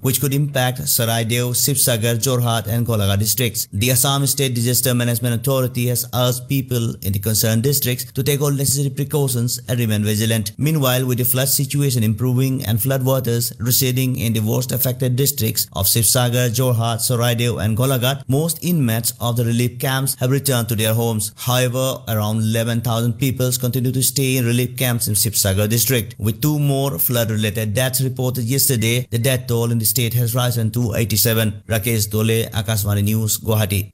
which could impact Saraideo, Sibsagar, Jorhat and Kolhagat districts. The Assam State Disaster Management Authority has asked people in the concerned districts to take all necessary precautions and remain vigilant. Meanwhile, with the flood situation improving and floodwaters receding in the worst affected districts of Sibsagar, Jorhat, Saraideo and Kolhagat, most inmates of the relief camps have returned to their homes. However, around 11,000 people continue to stay in relief camps in Sibsagar district. With 2 more flood-related deaths reported yesterday, the death toll in the state has risen to 87. Rakesh Dole, Akashvani News, Guwahati.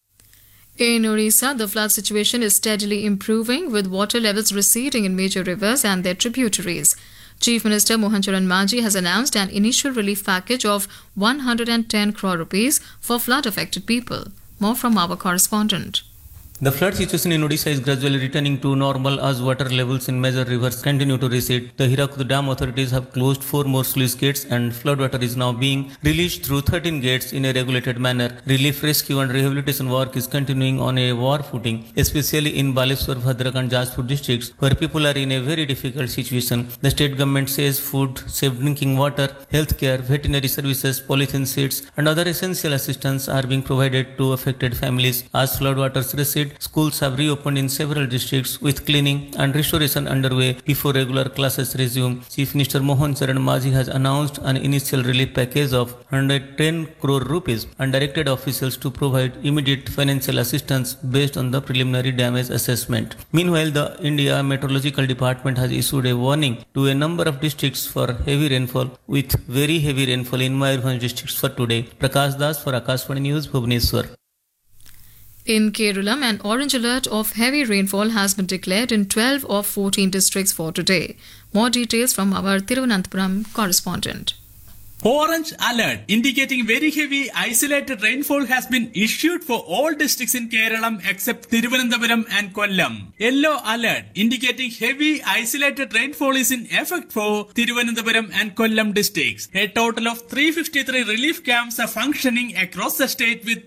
In Orissa, the flood situation is steadily improving, with water levels receding in major rivers and their tributaries. Chief Minister Mohan Charan Manji has announced an initial relief package of 110 crore rupees for flood-affected people. More from our correspondent. The flood situation in Odisha is gradually returning to normal as water levels in major rivers continue to recede. The Hirakud Dam authorities have closed 4 more sluice gates and floodwater is now being released through 13 gates in a regulated manner. Relief, rescue and rehabilitation work is continuing on a war footing, especially in Baleswar, Bhadrak and Jajpur districts, where people are in a very difficult situation. The state government says food, safe drinking water, healthcare, veterinary services, polythene sheets and other essential assistance are being provided to affected families. As floodwaters recede, schools have reopened in several districts with cleaning and restoration underway before regular classes resume. Chief Minister Mohan Charan Manji has announced an initial relief package of 110 crore rupees and directed officials to provide immediate financial assistance based on the preliminary damage assessment. Meanwhile, the India Meteorological Department has issued a warning to a number of districts for heavy rainfall, with very heavy rainfall in Mayurbhanj districts for today. Prakash Das for Akashvani News, Bhubaneswar. In Kerala, an orange alert of heavy rainfall has been declared in 12 of 14 districts for today. More details from our Thiruvananthapuram correspondent. Orange alert indicating very heavy isolated rainfall has been issued for all districts in Kerala except Thiruvananthapuram and Kollam. Yellow alert indicating heavy isolated rainfall is in effect for Thiruvananthapuram and Kollam districts. A total of 353 relief camps are functioning across the state with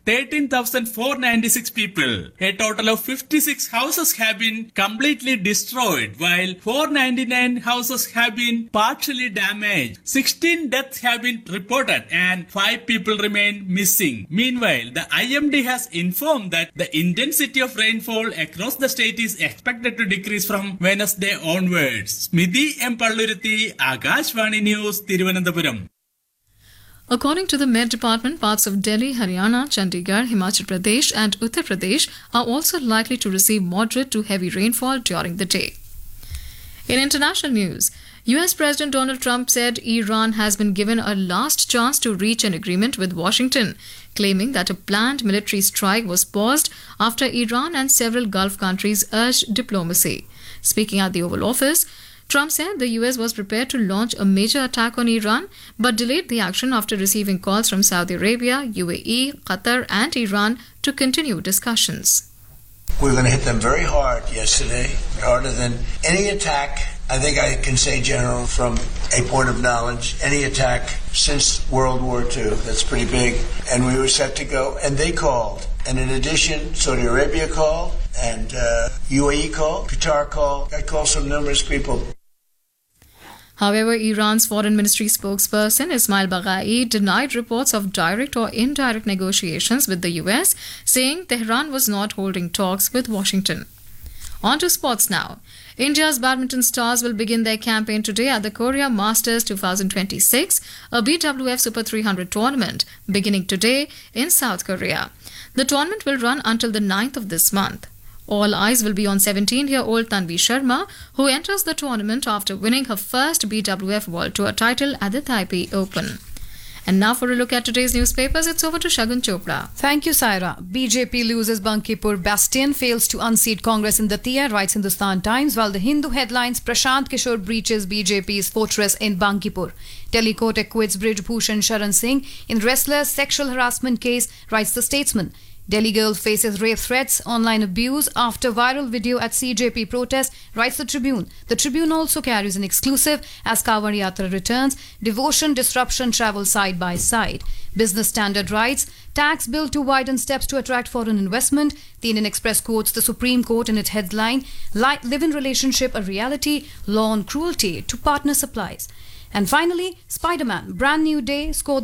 13,496 people. A total of 56 houses have been completely destroyed, while 499 houses have been partially damaged. 16 deaths have been reported and 5 people remain missing. Meanwhile, the IMD has informed that the intensity of rainfall across the state is expected to decrease from Wednesday onwards. Smidhi M. Palluruthi, Akashvani News, Thiruvananthapuram. According to the Met Department, parts of Delhi, Haryana, Chandigarh, Himachal Pradesh and Uttar Pradesh are also likely to receive moderate to heavy rainfall during the day. In international news, US President Donald Trump said Iran has been given a last chance to reach an agreement with Washington, claiming that a planned military strike was paused after Iran and several Gulf countries urged diplomacy. Speaking at the Oval Office, Trump said the US was prepared to launch a major attack on Iran, but delayed the action after receiving calls from Saudi Arabia, UAE, Qatar and Iran to continue discussions. We're going to hit them very hard yesterday, harder than any attack. I think I can say, General, from a point of knowledge, any attack since World War II. That's pretty big. And we were set to go, and they called. And in addition, Saudi Arabia called, and UAE called, Qatar called. I called some numerous people. However, Iran's foreign ministry spokesperson Ismail Baghai denied reports of direct or indirect negotiations with the US, saying Tehran was not holding talks with Washington. On to sports now. India's badminton stars will begin their campaign today at the Korea Masters 2026, a BWF Super 300 tournament, beginning today in South Korea. The tournament will run until the 9th of this month. All eyes will be on 17-year-old Tanvi Sharma, who enters the tournament after winning her first BWF World Tour title at the Taipei Open. And now for a look at today's newspapers, it's over to Shagun Chopra. Thank you, Saira. BJP loses Bankipur bastion, fails to unseat Congress in Datia, writes Hindustan Times, while the Hindu headlines, Prashant Kishore breaches BJP's fortress in Bankipur. Delhi court acquits Brij Bhushan Sharan Singh in wrestler's sexual harassment case, writes The Statesman. Delhi girl faces rape threats, online abuse after viral video at CJP protest, writes The Tribune. The Tribune also carries an exclusive as Kavar Yatra returns. Devotion, disruption travel side by side. Business Standard writes, tax bill to widen steps to attract foreign investment. The Indian Express quotes the Supreme Court in its headline, live-in relationship a reality, law on cruelty to partner supplies. And finally, Spider-Man, brand new day, scored